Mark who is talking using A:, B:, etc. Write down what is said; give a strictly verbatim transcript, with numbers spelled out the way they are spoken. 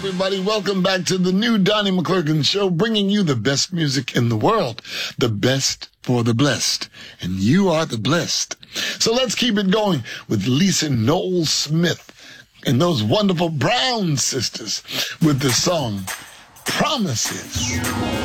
A: Everybody, welcome back to the new Donnie McClurkin Show, bringing you the best music in the world, the best for the blessed, and you are the blessed. So let's keep it going with Lisa Noel Smith and those wonderful Brown sisters with the song Promises.